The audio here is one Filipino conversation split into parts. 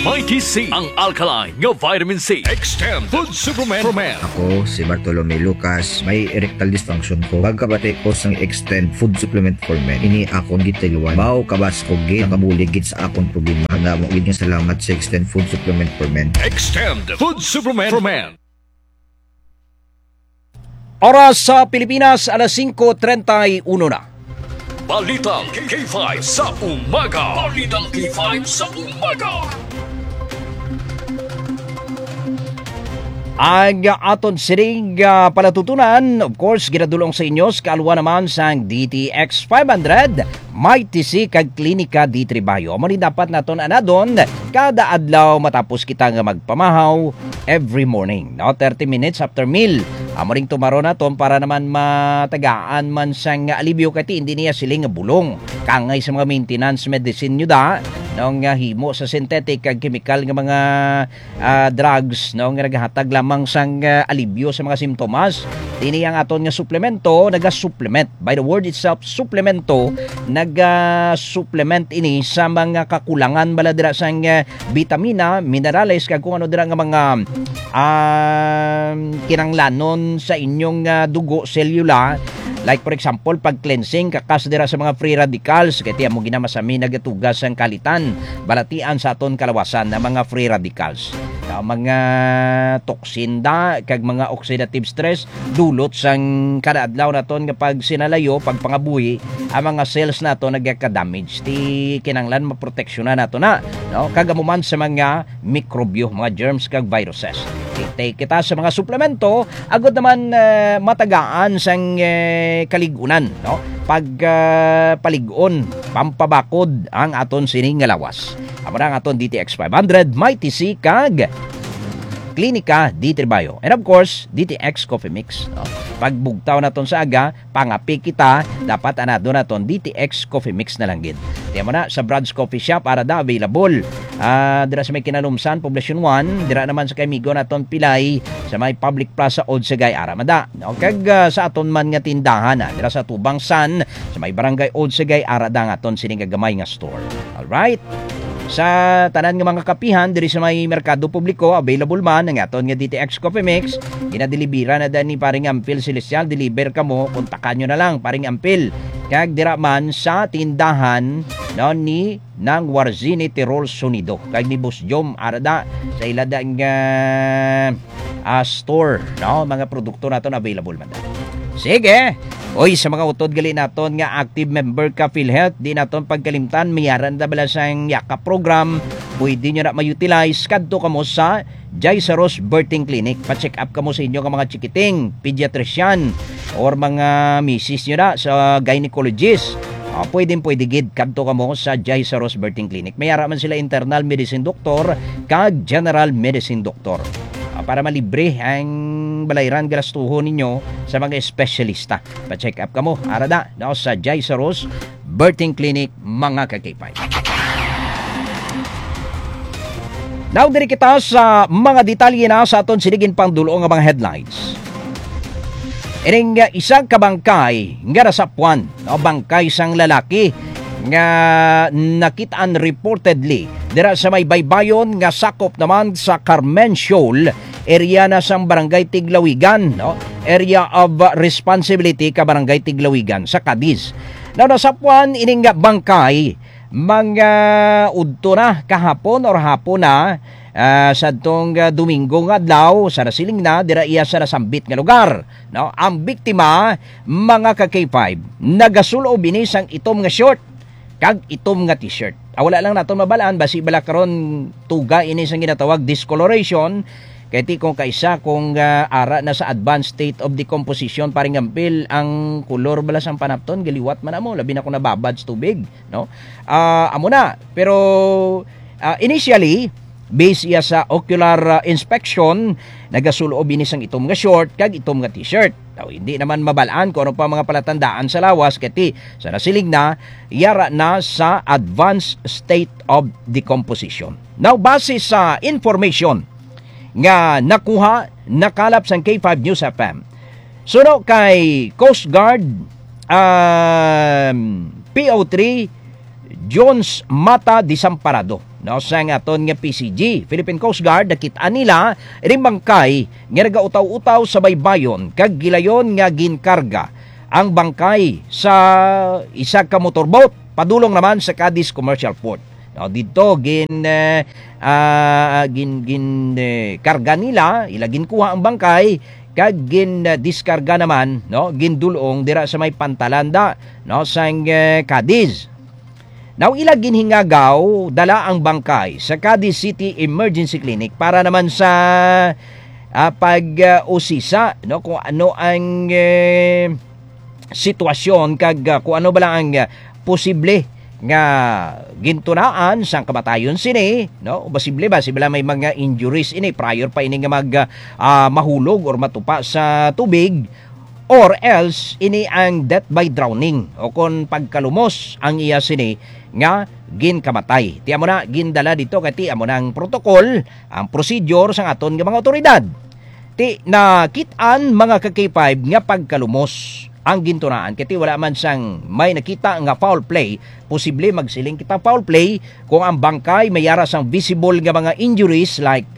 Mighty C, ang alkaline nga vitamin C. Extend Food Supplement for Men. Ako, si Bartolome Lucas, may erectile dysfunction ko. Pagkabati ko sang Extend Food Supplement for Men, ini akong gitiliwan. Bao kabas ko git, nakabuligit sa akong problema. Handa mo git nga salamat sa Extend Food Supplement for Men. Extend Food Supplement for Men. Oras sa Pilipinas, alas 5:31 na. Balitang K5 sa umaga. Balitang K5 sa umaga. Ang aton siring palatutunan, of course, ginadulong sa inyo sa kalwa naman sa DTX 500, Mighty C kag Klinika di Tribayo. Mali dapat naton anadon kada adlaw matapos kita nga magpamahaw every morning. No? 30 minutes after meal. Amoring tumaro naton para naman matagaan man sang alibyo kati hindi niya siling nga bulong. Kangay sa mga maintenance medicine nyo da, nung himo sa synthetic kag chemical nga mga drugs nung nagahatag lamang sang alibyo sa mga simptomas. Dini ang aton nga suplemento, naga-supplement. By the word itself, supplemento, naga-supplement ini sa mga kakulangan bala dira sang vitamina, minerales kag kung ano dira nga mga kinanglanon sa inyong dugo, selula. Like for example, pag cleansing, kakas dira sa mga free radicals, kaya mo ginamasami nagatugas ang kalitan, balatian sa aton kalawasan na mga free radicals. Mga toxin da, kag mga oxidative stress, dulot sang kadaadlaw naton nga pag sinalayo, pag pangabuhi, ang mga cells nato nagka-damage. Ti kinanglan maproteksyonan nato na, no? Kagamuman sa mga mikrobyo, mga germs kag viruses. Take kita sa mga suplemento, agad naman matagaan sang kaligunan, no? Pag paligon, pampabakod ang aton sining nga lawas. Amo na ang aton DTX 500, Mighty C kag Klinika di Tribayo. And of course, DTX Coffee Mix. No? Pag bugtaw naton sa aga, pangapi kita, dapat anado naton DTX Coffee Mix na lang gid. Tiyan mo na, sa Brad's Coffee Shop, para da available. Dira sa may Kinalumsan, Poblacion 1, dira naman sa kamigo naton Pilay, sa may Public Plaza, Odsegay, Aramada. No? Kag sa aton man nga tindahan, dira sa Tubang San, sa may Barangay Odsegay, Arada nga aton sining gagamay nga store. Alright? Sa tanan nga mga kapihan diri sa may merkado publiko, available man ang aton nga DTX Coffee Mix. Ginadelibera na dan ni paring Ampil Celestial, deliver kamo, kontakan nyo na lang paring Ampil. Kag dira man sa tindahan no ni nang Warzini Tirol Sonido. Kag ni Boss Jom Arada sa ilada nga store, no, mga produkto naton available man. Sige. Oy, sa mga utod gali naton nga active member ka PhilHealth, di naton pagkalimtan miyaran da bala sang yaka program. Pwede nyo na ma-utilize kadto kamo sa Jaisaros Birthing Clinic. Pa-check up kamo sa inyo nga mga chikiting, pediatrician or mga misis nyo na sa gynecologist. Pwede gid kadto kamo sa Jaisaros Birthing Clinic. Mayara man sila internal medicine doctor kag general medicine doctor. Para malibre ang balayran gastuhon ninyo sa mga espesyalista. Pa-check up kamo arada no, sa Jaisaros Birthing Clinic, mga kakipay. Now diri kita sa mga detalye na sa aton sinigin pang dulo nga mga headlines. Ining isang kabangkay nga nasapuan, no, bangkay sang lalaki nga nakitaan reportedly dira sa may baybayon nga sakop naman sa Carmen Shoal, area na sang Barangay Tiglawigan, no? Area of Responsibility ka Barangay Tiglawigan sa Cadiz. Now nasapuan ining bangkay mga udto na kahapon or hapon na sa tong Domingo nga adlaw sa nasiling na dira iya sa nasambit nga lugar, no? Ang biktima mga ka K5 nagasulo bini sang itom nga short kag itom nga t-shirt. Wala lang naton mabalaan basi bala karon tuga ini sang ginatawag discoloration. Kaya ti kung kaisa kung ara na sa advanced state of decomposition paring Ampil ang kulor bala sang panapton giliwat man amo labi na kung nababad sa tubig, no? Amo na pero initially based iya sa ocular inspection nagasulo binis ang itom nga short kag itom nga t-shirt. Hindi naman mabalaan kung ano pa mga palatandaan sa lawas kati sa nasilig na yara na sa advanced state of decomposition. Now base sa information nga nakuha nakalap sang K5 News FM, suno kay Coast Guard PO3 Jones Mata Desamparado. no sa nga aton nga PCG Philippine Coast Guard nakita nila ining bangkay nga nagautaw-utaw sa baybayon kag gilayon nga ginkarga ang bangkay sa isa ka motorboat padulong naman sa Cadiz Commercial Port. No, dito karga nila ilagin kuha ang bangkay kag diskarga naman no gindulong dira sa may Pantalanda no sang Cadiz. Now ila ginhingagaw dala ang bangkay sa Cadiz City Emergency Clinic para naman sa pag-usisa no kung ano ang sitwasyon kag kung ano ba lang ang posible nga gintunaan sang kamatayon sini no posible ba sila may mga injuries ini prior pa ini nga mahulog or matupa sa tubig or else ini ang death by drowning o kon pagkalumos ang iya sini nga ginkamatay. Tiyan mo na gindala dito kay tiyan mo na ang protocol, ang procedure sa aton nga mga otoridad. Ti nakitaan mga ka-K5 nga pagkalumos ang gintunaan kay wala man sang may nakita nga foul play, posible magsiling kita foul play kung ang bangkay may yara sang visible nga mga injuries like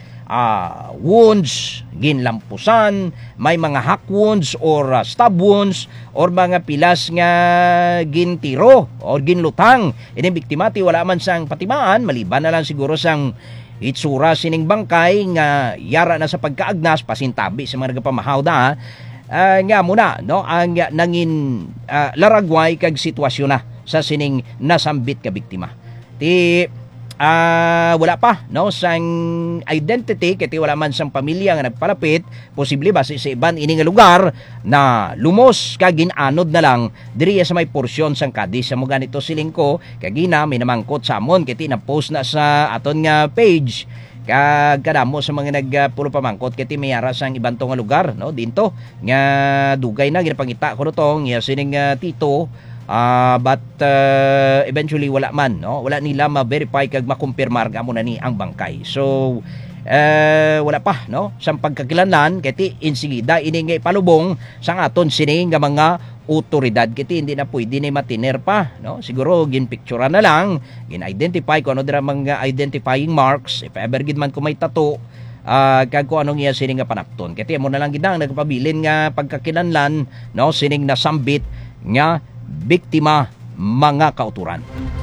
wounds, ginlampusan, may mga hack wounds or stab wounds or mga pilas nga gintiro or ginlutang. Ini biktima ti wala man sang patimaan maliban na lang siguro sang itsura sining bangkay nga yara na sa pagkaagnas pasintabi sa mga nagapamahaw da nga muna no ang nangin laragway kag sitwasyon na sa sining nasambit ka biktima. Ti wala pa no sang identity kaya wala man sang pamilya nga nagpalapit posible ba sa iban ini nga lugar na lumos kag ginanod na lang diri sa may porsyon sang Cadiz sa mga ganito siling ko kag gina may namangkot sa amon kay na post na sa aton nga page kag kadamo sa mga nagpulo pamangkot kay may ara sang ibang nga lugar no dinto nga dugay na ginapangita ko tong ya sining tito. But eventually wala man no wala nila ma-verify kag makumpirmar gamo na ni ang bangkay so wala pa no sang pagkakilanlan kay insigida ini nga ipalubong sang aton sini nga mga otoridad kay hindi na pwede ni matiner pa no siguro ginpicturean na lang gin-identify ko ano dira mga identifying marks if ever gid man ko may tattoo kag kung anong iya sining nga panapton kay mo na lang gid ang nagpabilin nga pagkakilanlan no sining nasambit nga biktima mga kauturan.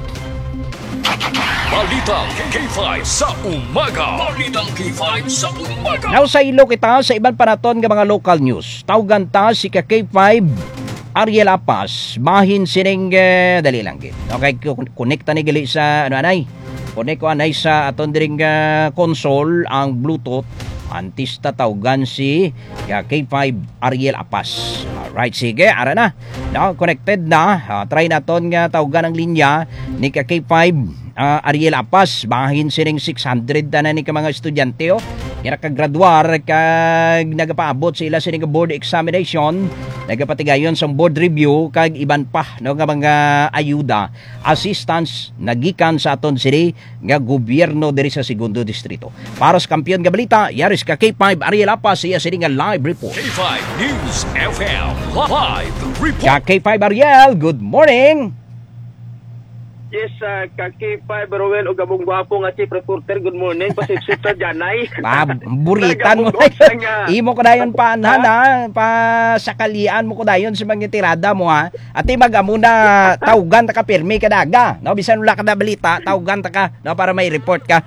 Balitang K5 sa umaga. Balitang K5 sa umaga. Now sa ilo kita sa iban panaton nga mga local news. Tawgan ta si K5 Ariel Apas mahin sining dali lang gid. Okay, connect ni gali sa ano anay. Connect ko anay sa aton diring console ang Bluetooth antista tawgan si K5 Ariel Apas. Alright, sige, ara na. No, connected na. Try naton nga tawgan ang linya ni K5 Ariel Apas. Bahin sining 600 na ni ka mga estudyante oh. Kaya kagradwar kag nagapaabot sa ila sining board examination, nagapatigayon sa board review kag iban pa no nga mga ayuda, assistance nagikan sa aton sini nga gobyerno diri sa segundo distrito. Para sa kampiyon nga balita, yaris ka K5 Ariel Apas siya sini nga live report. K5 News FM live report. Ka K5 Ariel, good morning. Yes, K5 Rowel o gabong gwapo nga chief reporter. Good morning. Pasipsip sa Janay. Buritan mo na. Imo ko dayon paanhan ha. Pasakalian mo ko dayon sa mga tirada mo ha. Ati magamuna tawgan ta ka pirmi ka daga. No, bisan wala ka na balita, tawgan ta ka no para may report ka.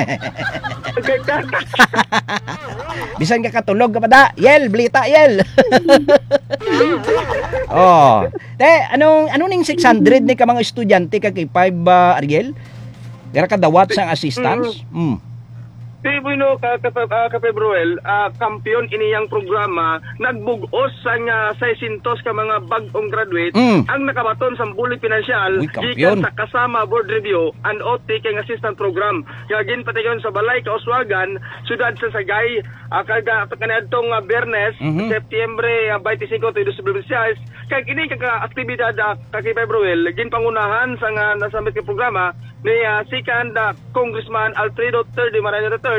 Bisan ka katulog ka pa da. Yel, balita yel. Oh. Anong ning 600 ni ka mga estudyante ka K5 Ariel? Dira ka dawat sang assistance? Di bueno ka Februel, kampiyon iniyang programa nagbugos sang 600 ka mga bagong graduate ang nakabaton sa bulig pinansyal gikan sa kasama board review and OT kay assistant program. Kaya ginpatigayon sa balay kauswagan sudad sa Sagay kaniadtong Biyernes Setyembre 25 to 2026 kay kini ka aktibidad kay Februel ginpangunahan sa nasambit ka programa ni second Congressman Alfredo III Maraño III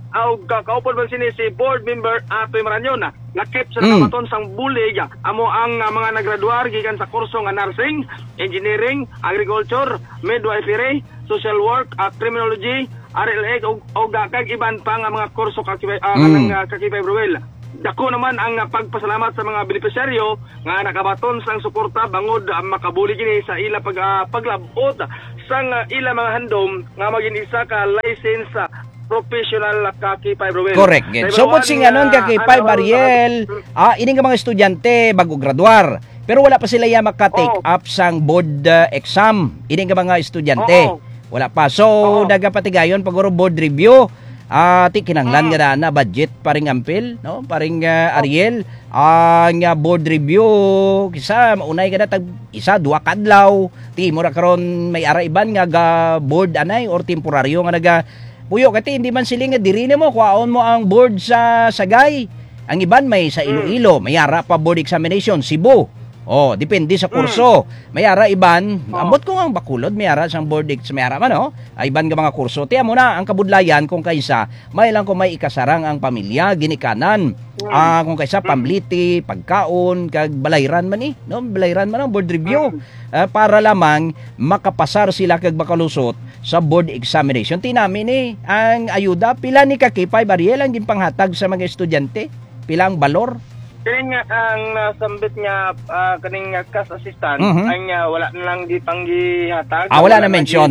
aw kaupod man sini si board member Atoy Maranyon na nakip sa nakabaton sang bulig amo ang mga nagraduar gikan sa kurso nga nursing, engineering, agriculture, midwifery, social work, criminology, RLA o kag iban pa nga mga kurso kanang kakibay Bruel. Dako naman ang pagpasalamat sa mga benepisyaryo nga nakabaton sang suporta bangod makabuli kini sa ila paglabot sang ila mga handom nga maging isa ka license professional kakipay Bruel. Correct. Subot sing anon kakipay Bariel, ini nga mga estudyante bago graduar. Pero wala pa sila ya maka-take up sang board exam. Ini nga mga estudyante. Wala pa. So, nagapatigayon paguro board review. Ti kinanglan nga na budget paring ampil, no? Paring Ariel, ang board review kisa maunay kada tag isa duha kadlaw. Ti mura karon may ara iban nga board anay or temporaryo nga naga puyo kati hindi man sila nga diri mo kuhaon mo ang board sa Sagay. Ang iban may sa Iloilo, may ara pa board examination Cebu. Depende sa kurso. May ara iban, ambot ko ang Bacolod, may ara sang board exam, may ara man iban nga mga kurso. Tiyan mo na ang kabudlayan kung kaysa may lang kung may ikasarang ang pamilya, ginikanan. Kung kaysa pamliti, pagkaon, kag balayran man no? Balayran man ang board review. Para lamang makapasar sila kag makalusot sa board examination. Tinamin ang ayuda pila ni Kakipay Bariel ang gimpanghatag sa mga estudyante, pila ang balor. Kani nga ang sambit nga kaning cash assistant ay wala na lang gipanggi hatag. Wala na mention.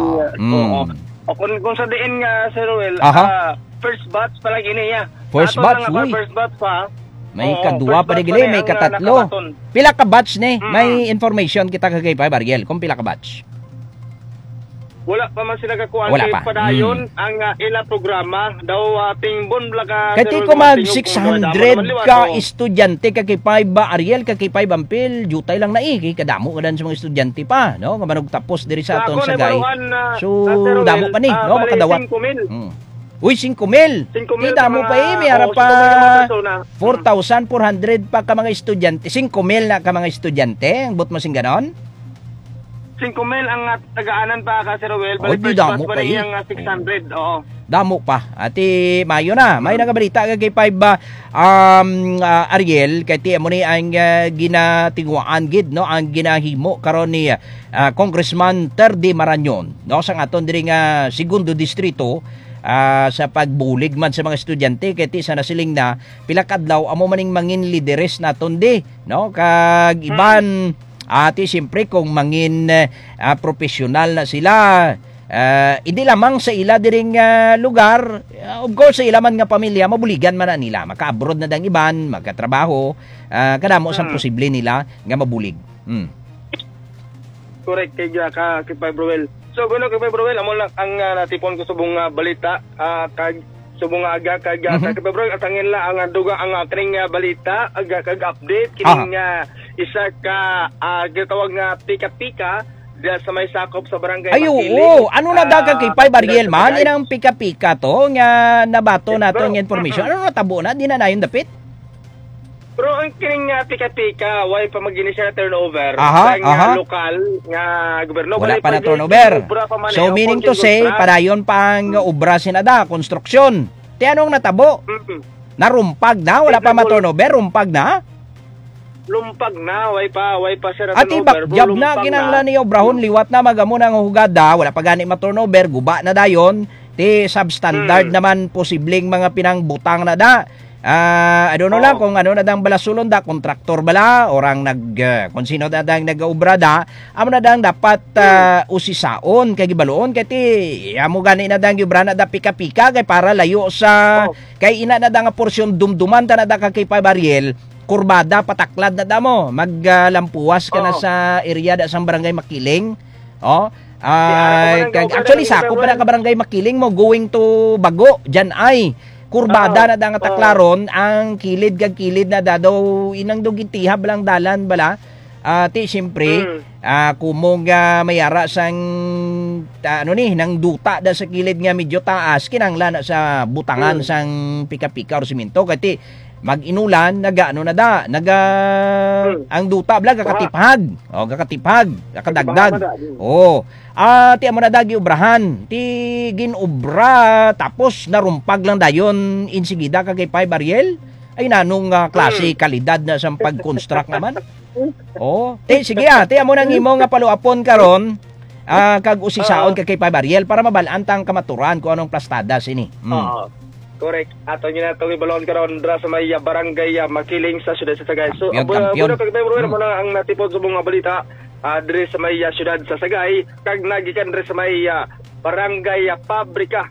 O kung sa diin nga Sir Ruel, first batch pa lang ini ya. First batch, first batch pa. May kadua pa digili, may katatlo. Pila ka batch ni? May information kita kay Bariel kung pila ka batch. Wala pa man sila kakuha kay padayon ang ila programa daw ating bon blaga kati ko mag 600 ka estudyante kay ba Ariel kay Bampil jutay lang na kay kadamo kadan sa mga estudyante pa no nga manog tapos diri sa aton Sagay so damo pa ni no makadawat Uy 5,000 di damo pa may ara pa 4,400 pa ka mga estudyante 5,000 na ka mga estudyante ang bot mo sing ganon 5,000 ang tagaanan pa ka Sir Ruel, balik first batch pa rin yung 600, Damo pa. Ati mayo na. May nagabalita kay 5 Ariel kay ti mo ni ang ginatingwaan gid no ang ginahimo karon ni Congressman Terdy Marañon no sang aton diri nga segundo distrito sa pagbulig man sa mga estudyante kay ti sa nasiling na pila kadlaw amo maning mangin lideres naton di no kag iban Ati siyempre kung mangin profesional na sila, hindi lamang sa ila diring lugar, of course sa ila man nga pamilya, mabuligan man na nila. Maka-abroad na dang iban, magkatrabaho, kadamo sa posible nila nga mabulig. Correct kay Kipay Bruel. So guno Kipay Bruel, amo lang ang natipon ko subong balita kag subong aga kag Kipay Bruel at angin la ang duga ang kaning balita aga kag update kining isa ka gitawag nga pika-pika diya sa may sakop sa barangay Makiling. Ano na daga kay Pay Bariel man inang pika-pika to nga nabato nato ng information. Ano natabo na di na nayon dapit? Pero ang kining pika-pika way pa magini siya turnover sa lokal nga gobyerno wala pa na turnover. So meaning to say padayon pang obra sinada construction. Ti anong natabo? Narumpag na wala pa ma-turnover, rumpag na. Lumpag na, way pa sir at ibak job na kinanglan ni obrahon liwat na magamo nang hugada wala pa gani ma-turnover guba na dayon ti substandard naman posibleng mga pinangbutang na da I don't know lang kung ano na dang balasulon da kontraktor bala orang kung sino na dang nag-obra da amo na dang dapat usisaon kay gibaloon kay ti amo gani na dang gibra na da pika-pika kay para layo sa kay ina na dang porsyon dumduman ta na da kay Pay Bariel kurbada pataklad na damo maglampuwas ka na sa area da sang barangay Makiling actually sakop pa na ka barangay Makiling mo going to Bago dyan ay kurbada na da nga taklaron ang kilid kag kilid na dadaw inang dugitihab lang dalan bala ti siyempre kumong mayara sang nang duta da sa kilid nga medyo taas kinanglan sa butangan sang pika-pika or simento kati mag-inulan naga ano na da ang duta bla kakatipag kakadagdag ti amo na da giubrahan ti ginubra tapos narumpag lang dayon insigida kagay pay bariyel ay nanong klase kalidad na sa pag-construct naman sige ti amo nang imo nga paluapon karon kag usisaon kagay pay bariyel para mabalantang kamaturan kung anong plastada sini correct. Ato nyo na itong ibalon karon dra sa may barangay Makiling sa siyudad sa Sagay. So, kampiyon. Ang natipod sa mga balita diri sa may siyudad sa Sagay, kag nagikan diri sa may barangay Pabrika